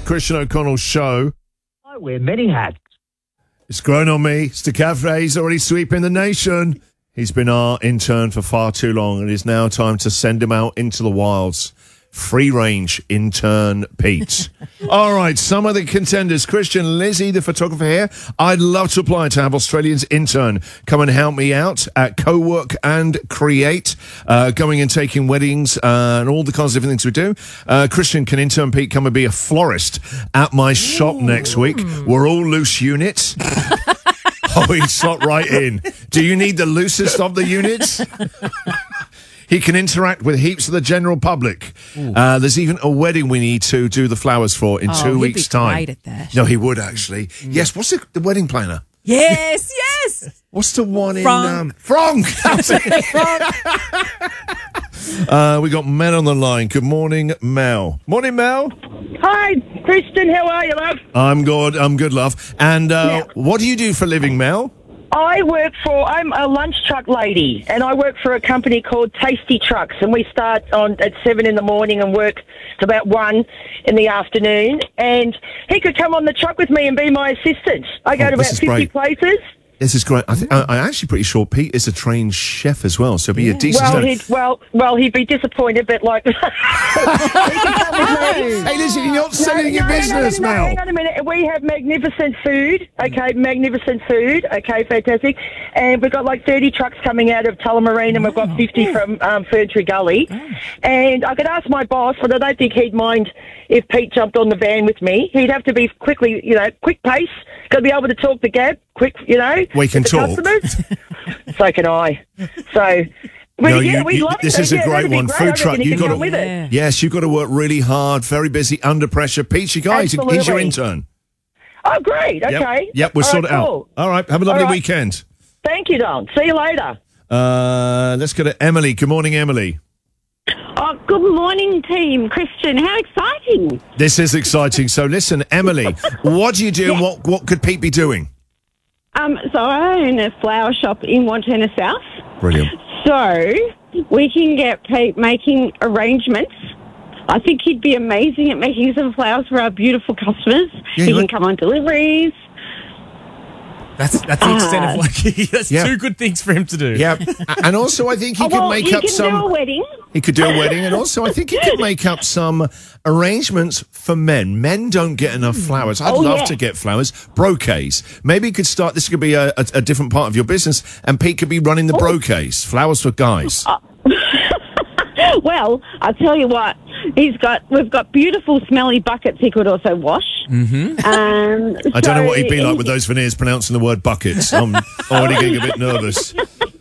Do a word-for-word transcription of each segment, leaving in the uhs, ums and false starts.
Christian O'Connell Show. I wear many hats. It's grown on me. Stacavre's already sweeping the nation. He's been our intern for far too long, and it's now time to send him out into the wilds. Free-range intern Pete. All right, some of the contenders. Christian, Lizzie, the photographer here. I'd love to apply to have Australians intern come and help me out at Co-work and Create, uh, going and taking weddings uh, and all the kinds of different things we do. Uh, Christian, can intern Pete come and be a florist at my shop Ooh. next week? We're all loose units. Oh, he slot right in. Do you need the loosest of the units? He can interact with heaps of the general public. Uh, there's even a wedding we need to do the flowers for in oh, two he'd weeks' be time. Great at that. No, he would actually. Mm. Yes. What's the, the wedding planner? Yes, yes. What's the one Frank. in um, Frank? That's it. uh, we got Mel on the line. Good morning, Mel. Morning, Mel. Hi, Christian. How are you, love? I'm good. I'm good, love. And uh, yeah. what do you do for a living, Mel? I work for, I'm a lunch truck lady, and I work for a company called Tasty Trucks, and we start on at seven in the morning and work to about one in the afternoon, and he could come on the truck with me and be my assistant. I go oh, to about fifty great. places. This is great. I th- I, I'm actually pretty sure Pete is a trained chef as well, so be yeah. a decent... Well, he'd, well, well, he'd be disappointed, but like... Hey, listen, you're not selling no, your no, business, no, no, Mel. No, hang on a minute. We have magnificent food, okay, magnificent food, okay, fantastic. And we've got like thirty trucks coming out of Tullamarine, and we've got fifty yeah. from um, Ferntree Gully. Oh. And I could ask my boss, but I don't think he'd mind if Pete jumped on the van with me. He'd have to be quickly, you know, quick pace, got to be able to talk the gab, quick, you know. We can talk. So can I. So... Well, no, yeah, you, we you, love this it. is yeah, a great one. Great. Food truck. You You've got to, with yeah. it. Yes, you've got to work really hard, very busy, under pressure. Pete's your guy. Absolutely. He's your intern. Oh, great. Okay. Yep, yep we'll All sort right, it out. cool. All right, have a lovely right. weekend. Thank you, Don. See you later. Uh, let's go to Emily. Good morning, Emily. Oh, good morning, team. Christian, how exciting. This is exciting. So listen, Emily, what do you do yeah. and what, what could Pete be doing? Um, so I own a flower shop in Wantirna South. Brilliant. So we can get Pete making arrangements. I think he'd be amazing at making some flowers for our beautiful customers. Yeah, he can like- come on deliveries. That's that's the extent Uh, of like that's yeah. two good things for him to do. Yeah, and also I think he Oh, could well, make he up can some. do a wedding. He could do a wedding, and also I think he could make up some arrangements for men. Men don't get enough flowers. I'd Oh, love yeah. to get flowers. Bouquets. Maybe you could start. This could be a, a, a different part of your business, and Pete could be running the bouquets. Flowers for guys. Uh, Well, I'll tell you what. He's got. We've got beautiful, smelly buckets. He could also wash. Mm-hmm. Um, I don't so know what he'd be like he- with those veneers pronouncing the word buckets. I'm already getting a bit nervous.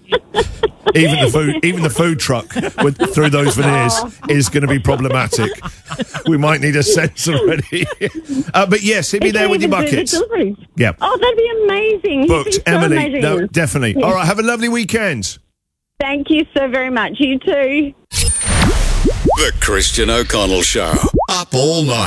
Even the food, even the food truck with, through those veneers Oh. is going to be problematic. We might need a sensor ready. uh, but yes, he'd be He there can with your even do the buckets. deliveries. Yeah. Oh, that'd be amazing. He'd Booked, be so Emily. amazing. No, definitely. Yeah. All right, have a lovely weekend. Thank you so very much. You too. The Christian O'Connell Show. Up all night.